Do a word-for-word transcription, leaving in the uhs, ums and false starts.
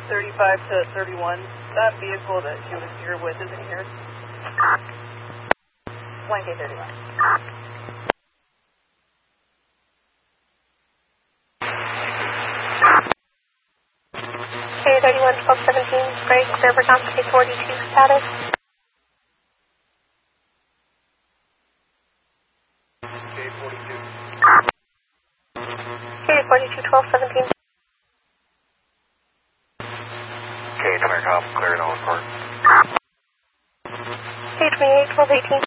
thirty-five to thirty-one. That vehicle that she was here with isn't here. one K thirty-one. K thirty-one, twelve seventeen, break, server count K forty-two status. K forty-two. K forty-two, twelve seventeen. K twenty-com, clear to report. K twenty-eight, twelve eighteen.